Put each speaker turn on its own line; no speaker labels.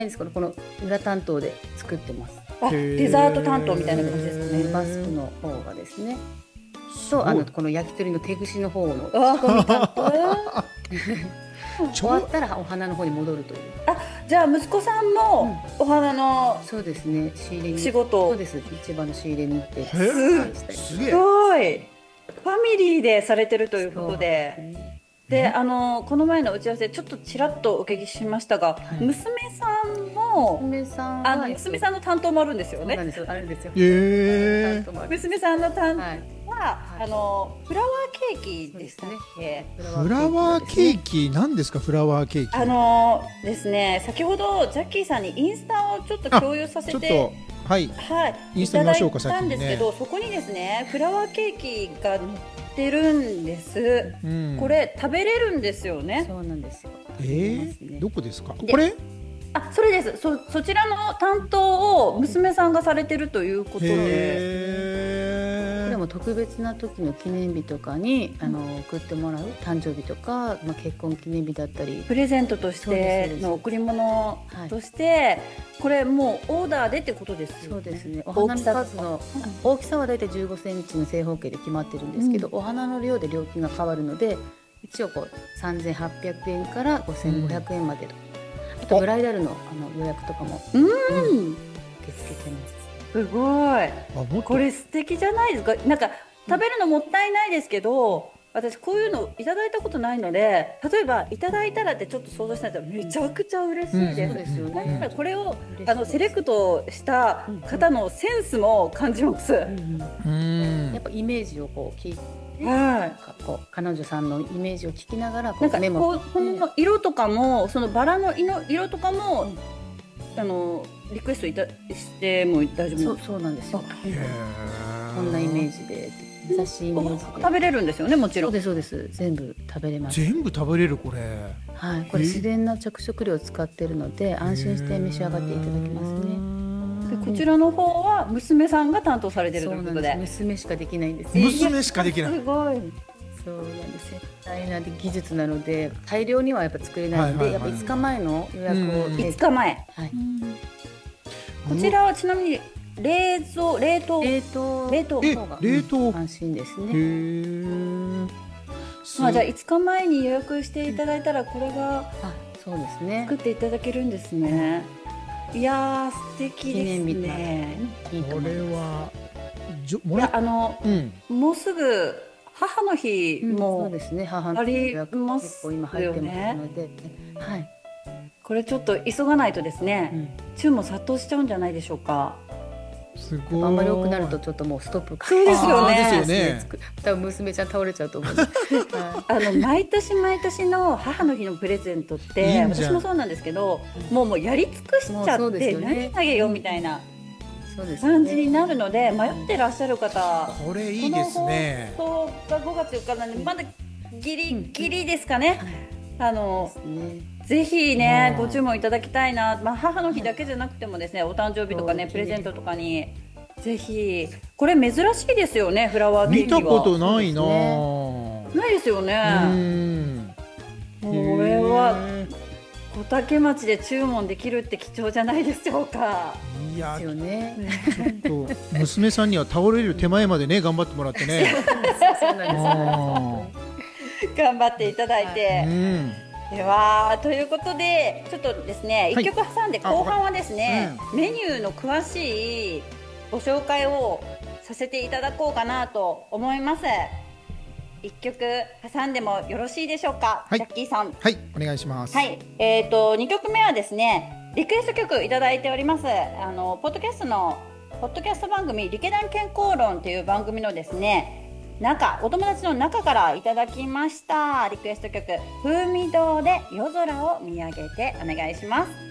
ですから、この裏担当で作ってます。
デザート担当みたいな感じですかね。
バスクの方がですね。
すごい。
この焼き鳥の手串の方の仕
あ
込み担当。
ちょ
終わったらお花の方に戻るという。
じゃあ息子さんもお花の
そうですね。仕入れに。
仕事を
そうです。市場の仕入れに行って。
へすげ
す
え。
ごいファミリーでされてるということで。で、この前の打ち合わせちょっとちらっとお聞きしましたが、娘さんも
娘さんは
娘さんの担当もあるんですよね。
そうなんですよ。あるんですよ。
え
娘さんの担当
はい。
は、フラワーケーキでしたっけ？
フラワーケーキ何ですか？フラワーケーキ。
ですね、先ほどジャッキーさんにインスタをちょっと共有させ
ちょってとはいイン
い
スタ見ましょうか。
ただいたんですけど、そこにですねフラワーケーキが載ってるんです。これ食べれるんですよね。
そうなんですよ。
どこですか？これ？
それです。そちらの担当を娘さんがされてるということで、
でも特別な時の記念日とかに送ってもらう誕生日とか、結婚記念日だったり
プレゼントとしての贈り物として、これもうオーダーでってことですよね。
そうですね。お花の数の大きさはだいたい15センチの正方形で決まってるんですけど、お花の量で料金が変わるので、一応3800円から5500円までと。あとブライダルの予約とかも受け付けてます。
すごい。これ素敵じゃないですか。なんか食べるのもったいないですけど、私こういうのいただいたことないので、例えばいただいたらってちょっと想像したらめちゃくちゃ嬉しいです。これをセレクトした方のセンスも感じます。や
っぱイメージを聞いて、彼女さんのイメージを聞きながらメモ
この色とかも、そのバラの色とかもリクエストしても大丈夫ですか？
そうなんですよ。こんなイメージで優しいイメージで
食べれるんですよね。もちろん。
そうです。全部食べれます。
全部食べれるこれ。
はい。これ自然な着色料を使っているので安心して召し上がっていただけますね。
でこちらの方は娘さんが担当されているということで。
娘しかできないんです。
娘しかできない。
すごい。
そうなんですよ。大変な技術なので大量にはやっぱ作れないので、やっぱ5日前の予約を
5日前。はい。こちらはちなみに冷凍
安心ですね。
じゃあ5日前に予約していただいたらこれが
そうですね。
作っていただけるんですね。いやー素敵ですね。
これは
もうすぐ母の日も
そうですね。母
あ
の日
りますよ
今入ってます
ね。
ので、はい。
これちょっと急がないとですね、注文殺到しちゃうんじゃないでしょうか。
すごい。
あんまり多くなるとちょっともうストップか。
そうですよね。
ですよね。
多分娘ちゃん倒れちゃうと思う。
毎年毎年の母の日のプレゼントって私もそうなんですけど、もうやり尽くしちゃって何あげようみたいな感じになるので、迷ってらっしゃる方、
これいいですね。
この放送が5月4日なんでまだギリギリですかね。ぜひねご注文いただきたいな。母の日だけじゃなくてもですね、お誕生日とかねプレゼントとかにぜひ。これ珍しいですよね、フラワーケーキは。
見たことないな。
ないですよね。これは小竹町で注文できるって貴重じゃないでしょうか。
いや
ですよね。
ちょっと娘さんには倒れる手前までね頑張ってもらってね。
そうなんです。
頑張っていただいて。ではということでちょっとですね、1曲挟んで後半はですね、メニューの詳しいご紹介をさせていただこうかなと思います。1曲挟んでもよろしいでしょうか、ジャッキーさん。
はい、お願いします。
はい、2曲目はですね、リクエスト曲いただいております。ポッドキャスト番組「リケダン健康論」という番組のですねお友達の中からいただきましたリクエスト曲「風味堂で夜空を見上げて」お願いします。